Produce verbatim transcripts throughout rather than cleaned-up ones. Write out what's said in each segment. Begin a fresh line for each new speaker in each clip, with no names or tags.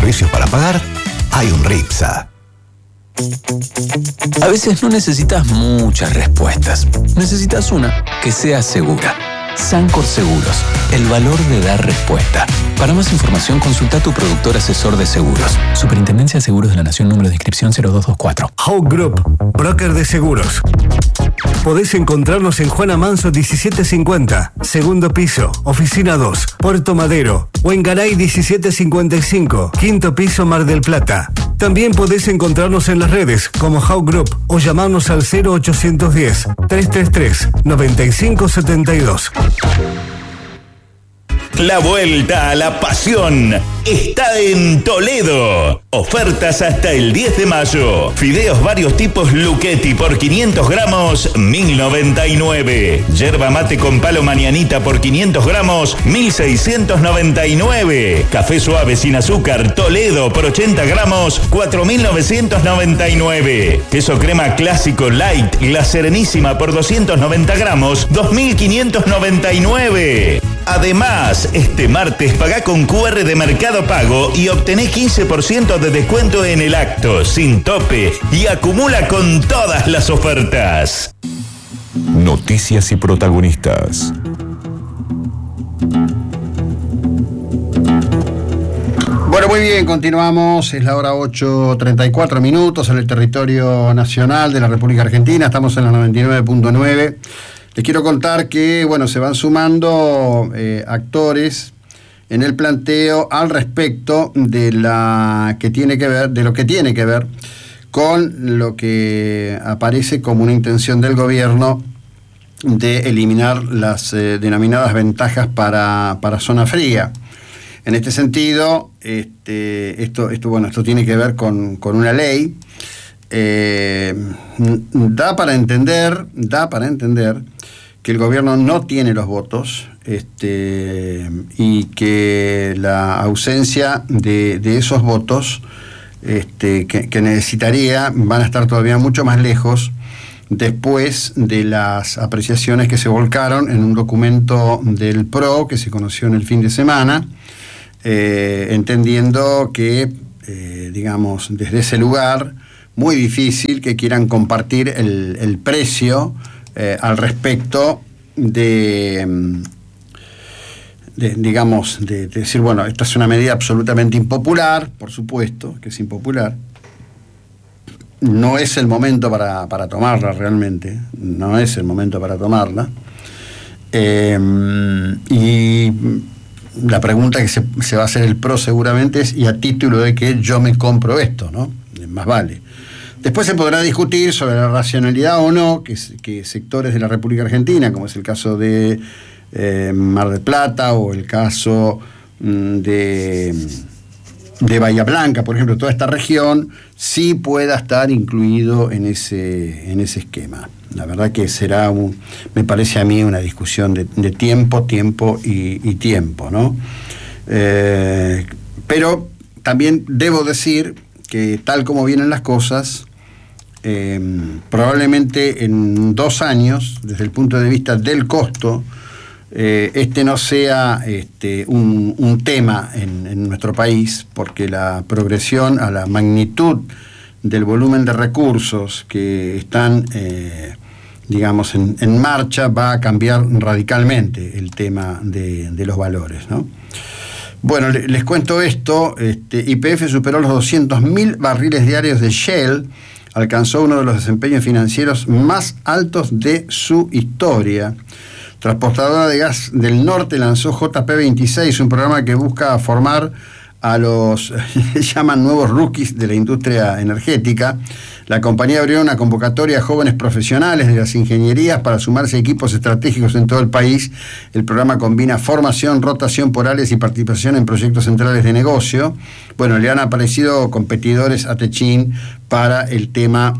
servicios para pagar, hay un Ripsa.
A veces no necesitas muchas respuestas. Necesitas una que sea segura. Sancor Seguros, el valor de dar respuesta. Para más información, consulta a tu productor asesor de seguros. Superintendencia de Seguros de la Nación, número de inscripción cero dos dos cuatro.
Hawk Group, broker de seguros. Podés encontrarnos en Juana Manso diecisiete cincuenta, segundo piso, oficina dos, Puerto Madero, o en Garay diecisiete cincuenta y cinco, quinto piso, Mar del Plata. También podés encontrarnos en las redes como Hawk Group o llamarnos al cero ochocientos diez, trescientos treinta y tres, noventa y cinco setenta y dos.
La vuelta a la pasión está en Toledo. Ofertas hasta el diez de mayo. Fideos varios tipos Luchetti por quinientos gramos, mil noventa y nueve. Yerba mate con palo mañanita por quinientos gramos, mil seiscientos noventa y nueve. Café suave sin azúcar Toledo por ochenta gramos, cuatro mil novecientos noventa y nueve. Queso crema clásico light La Serenísima por doscientos noventa gramos, dos mil quinientos noventa y nueve. Además, este martes pagá con Q R de Mercado Pago y obtené quince por ciento de descuento en el acto, sin tope, y acumula con todas las ofertas.
Noticias y protagonistas.
Bueno, muy bien, continuamos. Es la hora ocho treinta y cuatro minutos en el territorio nacional de la República Argentina. Estamos en la noventa y nueve punto nueve. Les quiero contar que, bueno, se van sumando eh, actores en el planteo al respecto de la que tiene que ver, de lo que tiene que ver con lo que aparece como una intención del gobierno de eliminar las eh, denominadas ventajas para, para zona fría. En este sentido, este, esto, esto, bueno, esto tiene que ver con, con una ley. Eh, da para entender, da para entender que el gobierno no tiene los votos, este, y que la ausencia de, de esos votos este, que, que necesitaría van a estar todavía mucho más lejos después de las apreciaciones que se volcaron en un documento del P R O que se conoció en el fin de semana, eh, entendiendo que, eh, digamos, desde ese lugar muy difícil que quieran compartir el, el precio eh, al respecto de, de digamos, de, de decir, bueno, esta es una medida absolutamente impopular, por supuesto que es impopular, no es el momento para, para tomarla realmente, no es el momento para tomarla, eh, y la pregunta que se, se va a hacer el P R O seguramente es, y a título de que yo me compro esto, ¿no? Más vale. Después se podrá discutir sobre la racionalidad o no que, que sectores de la República Argentina, como es el caso de eh, Mar del Plata o el caso mm, de, de Bahía Blanca, por ejemplo, toda esta región, sí pueda estar incluido en ese, en ese esquema. La verdad que será, un, me parece a mí, una discusión de, de tiempo, tiempo y, y tiempo, ¿no? Eh, pero también debo decir que tal como vienen las cosas, eh, probablemente en dos años, desde el punto de vista del costo, eh, este no sea este, un, un tema en, en nuestro país, porque la progresión a la magnitud del volumen de recursos que están, eh, digamos, en, en marcha, va a cambiar radicalmente el tema de, de los valores, ¿no? Bueno, les cuento esto. este, Y P F superó los doscientos mil barriles diarios de Shell, alcanzó uno de los desempeños financieros más altos de su historia. Transportadora de Gas del Norte lanzó J P veintiséis, un programa que busca formar a los, llaman nuevos rookies de la industria energética. La compañía abrió una convocatoria a jóvenes profesionales de las ingenierías para sumarse a equipos estratégicos en todo el país. El programa combina formación, rotación por áreas y participación en proyectos centrales de negocio. Bueno, le han aparecido competidores a Techin para el tema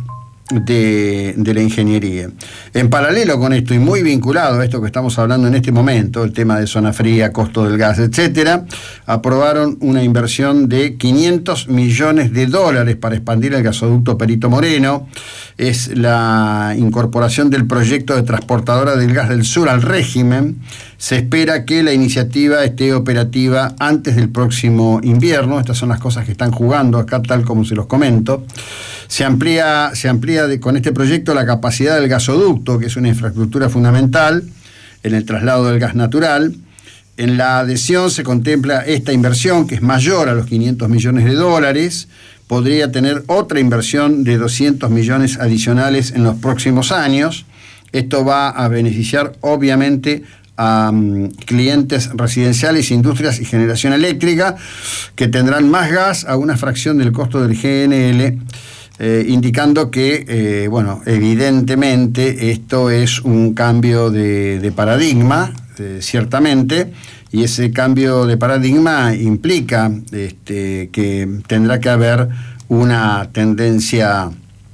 de, de la ingeniería. En paralelo con esto, y muy vinculado a esto que estamos hablando en este momento, el tema de zona fría, costo del gas, etcétera, aprobaron una inversión de quinientos millones de dólares para expandir el gasoducto Perito Moreno. Es la incorporación del proyecto de transportadora del gas del sur al régimen. Se espera que la iniciativa esté operativa antes del próximo invierno. Estas son las cosas que están jugando acá, tal como se los comento. Se amplía, se amplía de, con este proyecto la capacidad del gasoducto, que es una infraestructura fundamental en el traslado del gas natural. En la adhesión se contempla esta inversión, que es mayor a los quinientos millones de dólares. Podría tener otra inversión de doscientos millones adicionales en los próximos años. Esto va a beneficiar, obviamente, a um, clientes residenciales, industrias y generación eléctrica, que tendrán más gas a una fracción del costo del G N L, eh, indicando que, eh, bueno, evidentemente esto es un cambio de, de paradigma, eh, ciertamente, y ese cambio de paradigma implica este, que tendrá que haber una tendencia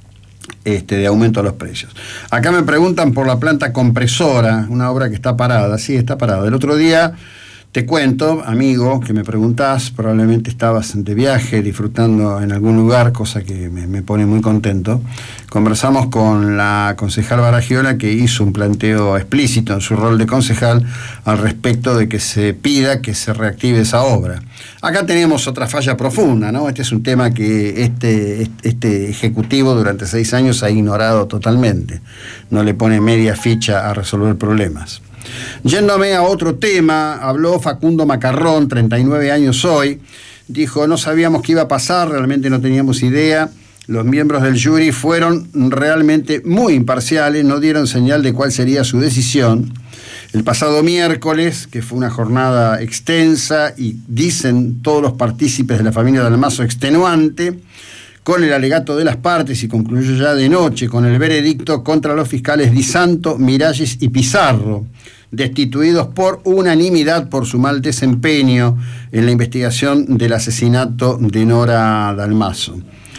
Este, de aumento a los precios. Acá me preguntan por la planta compresora, una obra que está parada. Sí, está parada. El otro día, te cuento, amigo, que me preguntás, probablemente estabas de viaje, disfrutando en algún lugar, cosa que me, me pone muy contento. Conversamos con la concejal Baragiola, que hizo un planteo explícito en su rol de concejal al respecto de que se pida que se reactive esa obra. Acá tenemos otra falla profunda, ¿no? Este es un tema que este, este ejecutivo durante seis años ha ignorado totalmente. No le pone media ficha a resolver problemas. Yéndome a otro tema, habló Facundo Macarrón, treinta y nueve años hoy. Dijo, no sabíamos qué iba a pasar, realmente no teníamos idea. Los miembros del jury fueron realmente muy imparciales, no dieron señal de cuál sería su decisión. El pasado miércoles, que fue una jornada extensa y dicen todos los partícipes de la familia Dalmazo extenuante, con el alegato de las partes, y concluyó ya de noche con el veredicto contra los fiscales Di Santo, Miralles y Pizarro, destituidos por unanimidad por su mal desempeño en la investigación del asesinato de Nora Dalmazo.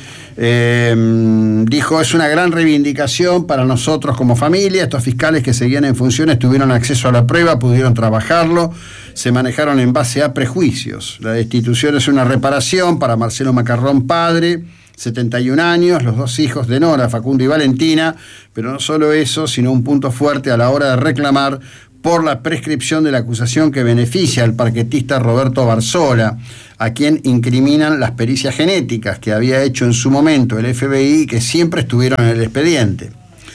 Eh, dijo, es una gran reivindicación para nosotros como familia. Estos fiscales que seguían en funciones tuvieron acceso a la prueba, pudieron trabajarlo, se manejaron en base a prejuicios. La destitución es una reparación para Marcelo Macarrón padre, setenta y un años, los dos hijos de Nora, Facundo y Valentina, pero no solo eso, sino un punto fuerte a la hora de reclamar por la prescripción de la acusación que beneficia al parquetista Roberto Barzola, a quien incriminan las pericias genéticas que había hecho en su momento el F B I y que siempre estuvieron en el expediente.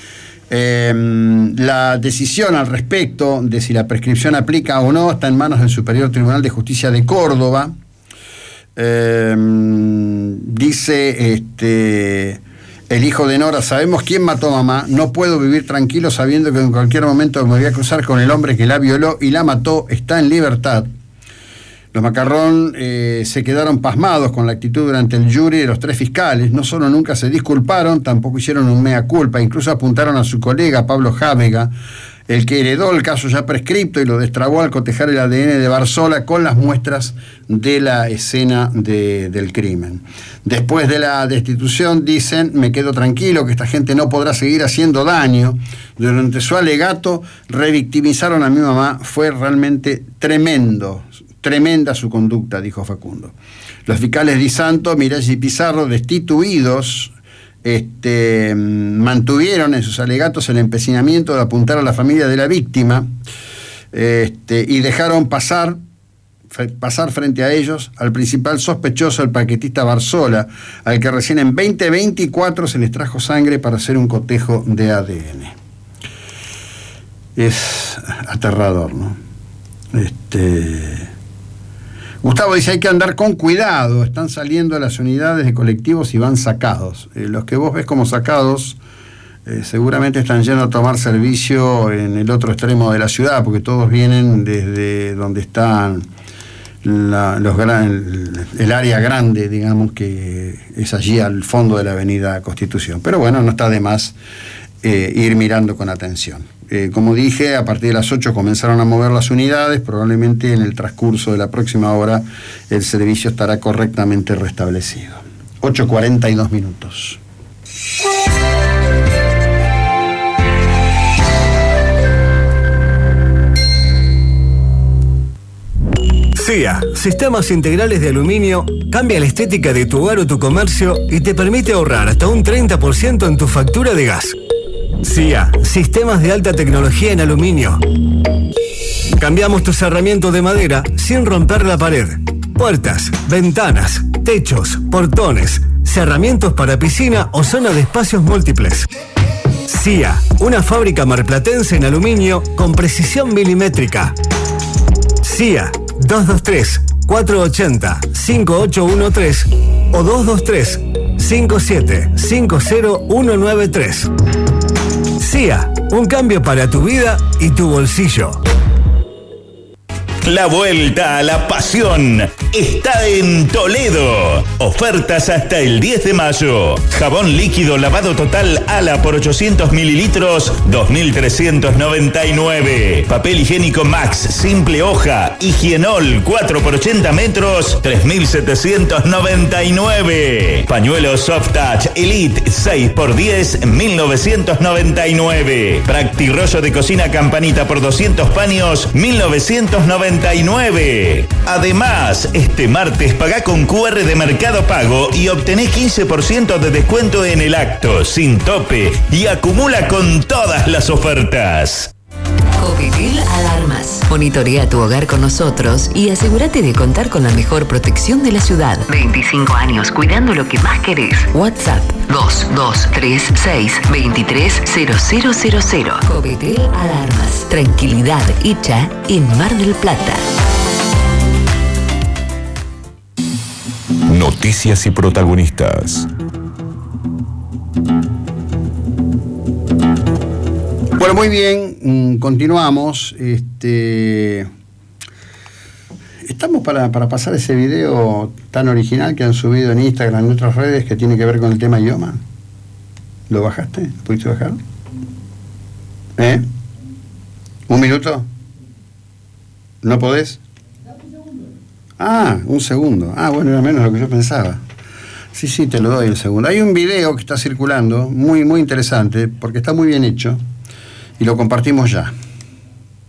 Eh, la decisión al respecto de si la prescripción aplica o no está en manos del Superior Tribunal de Justicia de Córdoba. Eh, dice este, el hijo de Nora, sabemos quién mató a mamá, no puedo vivir tranquilo sabiendo que en cualquier momento me voy a cruzar con el hombre que la violó y la mató, está en libertad. Los Macarrón eh, se quedaron pasmados con la actitud durante el jury de los tres fiscales. No solo nunca se disculparon, tampoco hicieron un mea culpa, incluso apuntaron a su colega Pablo Jávega, el que heredó el caso ya prescripto y lo destrabó al cotejar el A D N de Barzola con las muestras de la escena de, del crimen. Después de la destitución, dicen, me quedo tranquilo que esta gente no podrá seguir haciendo daño. Durante su alegato, revictimizaron a mi mamá, fue realmente tremendo. Tremenda su conducta, dijo Facundo. Los fiscales Di Santo, Miralles y Pizarro, destituidos, este, mantuvieron en sus alegatos el empecinamiento de apuntar a la familia de la víctima este, y dejaron pasar, pasar frente a ellos al principal sospechoso, el paquetista Barzola, al que recién en veinte veinticuatro se les trajo sangre para hacer un cotejo de A D N. Es aterrador, ¿no? Este... Gustavo dice, hay que andar con cuidado, están saliendo las unidades de colectivos y van sacados. Eh, los que vos ves como sacados eh, seguramente están yendo a tomar servicio en el otro extremo de la ciudad, porque todos vienen desde donde están la, los gran, el, el área grande, digamos, que es allí al fondo de la avenida Constitución. Pero bueno, no está de más eh, ir mirando con atención. Eh, como dije, a partir de las ocho comenzaron a mover las unidades, probablemente en el transcurso de la próxima hora el servicio estará correctamente restablecido. ocho cuarenta y dos minutos.
C I A, Sistemas Integrales de Aluminio, cambia la estética de tu hogar o tu comercio y te permite ahorrar hasta un treinta por ciento en tu factura de gas. C I A, Sistemas de Alta Tecnología en Aluminio. Cambiamos tu cerramiento de madera sin romper la pared. Puertas, ventanas, techos, portones, cerramientos para piscina o zona de espacios múltiples. C I A, una fábrica marplatense en aluminio con precisión milimétrica. C I A, dos dos tres, cuatro ocho cero, cinco ocho uno tres o dos dos tres, cinco siete cinco cero uno nueve tres. C I A, un cambio para tu vida y tu bolsillo.
La vuelta a la pasión está en Toledo. Ofertas hasta el diez de mayo. Jabón líquido lavado total Ala por ochocientos mililitros, dos mil trescientos noventa y nueve. Papel higiénico Max simple hoja, Higienol cuatro por ochenta metros, tres mil setecientos noventa y nueve. Pañuelo Soft Touch Elite seis por diez, mil novecientos noventa y nueve. Practi rollo de cocina Campanita por doscientos paños, mil novecientos noventa y nueve. Además, este martes pagá con Q R de Mercado Pago y obtenés quince por ciento de descuento en el acto, sin tope, y acumula con todas las ofertas.
Copetel Alarmas. Monitorea tu hogar con nosotros y asegúrate de contar con la mejor protección de la ciudad. veinticinco años cuidando lo que más querés. WhatsApp dos dos tres seis, dos tres cero cero cero cero. Copetel Alarmas. Tranquilidad hecha en Mar del Plata.
Noticias y protagonistas.
Bueno, muy bien, continuamos. Este, estamos para, para pasar ese video tan original que han subido en Instagram, en otras redes, que tiene que ver con el tema idioma. ¿Lo bajaste? ¿Lo pudiste bajar? ¿Eh? ¿Un minuto? ¿No podés? Ah, un segundo. Ah, bueno, era menos de lo que yo pensaba. Sí, sí, te lo doy el segundo. Hay un video que está circulando, muy, muy interesante, porque está muy bien hecho. Y lo compartimos ya.